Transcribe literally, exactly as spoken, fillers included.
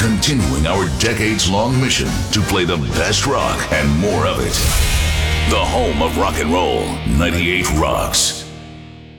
continuing our decades-long mission to play the best rock and more of it. The home of rock and roll, ninety-eight Rocks.